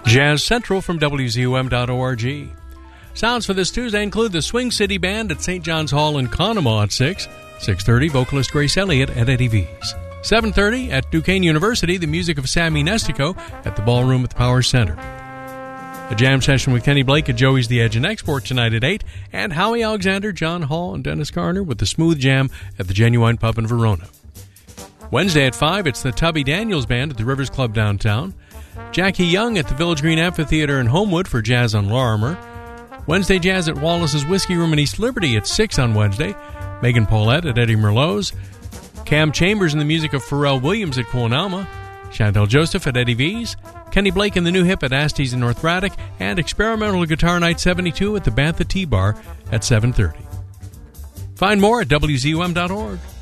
Jazz Central from WZUM.org. Sounds for this Tuesday include the Swing City Band at St. John's Hall in Conemaugh at 6. 6:30, vocalist Grace Elliott at Eddie V's. 7:30, at Duquesne University, the music of Sammy Nestico at the Ballroom at the Power Center. A jam session with Kenny Blake at Joey's The Edge and Export tonight at 8. And Howie Alexander, John Hall, and Dennis Garner with the Smooth Jam at the Genuine Pub in Verona. Wednesday at 5, it's the Tubby Daniels Band at the Rivers Club downtown. Jackie Young at the Village Green Amphitheater in Homewood for Jazz on Larimer. Wednesday Jazz at Wallace's Whiskey Room in East Liberty at 6 on Wednesday. Megan Paulette at Eddie Merlot's. Cam Chambers in the music of Pharrell Williams at Coonalma. Chantel Joseph at Eddie V's. Kenny Blake in the New Hip at Astee's in North Braddock. And Experimental Guitar Night 72 at the Bantha Tea Bar at 7:30. Find more at WZUM.org.